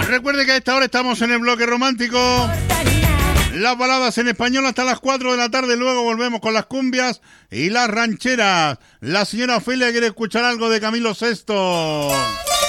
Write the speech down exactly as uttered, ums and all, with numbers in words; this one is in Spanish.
Recuerde que a esta hora estamos en el bloque romántico. Las baladas en español hasta las cuatro de la tarde. Luego volvemos con las cumbias y las rancheras. La señora Ofelia quiere escuchar algo de Camilo Sesto.